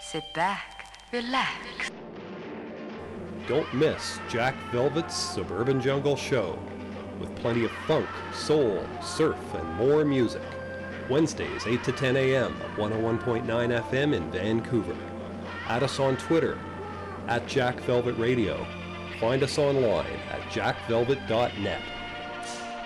Sit back, relax. Don't miss Jack Velvet's Suburban Jungle Show, with plenty of funk, soul, surf, and more music. Wednesdays, 8 to 10 a.m. at 101.9 FM in Vancouver. Add us on Twitter, @Jack Velvet Radio. Find us online at jackvelvet.net.